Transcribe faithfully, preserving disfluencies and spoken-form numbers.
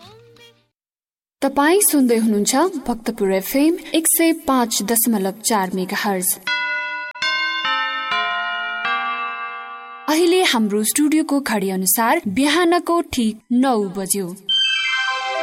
तपाईँ सुन्दै हुनुहुन्छ भक्तपुर एफएम एक सय पाँच दशमलव चार मेगाहर्ज। अहिले हाम्रो स्टुडियोको घडी अनुसार बिहानको ठीक नौ बज्यो।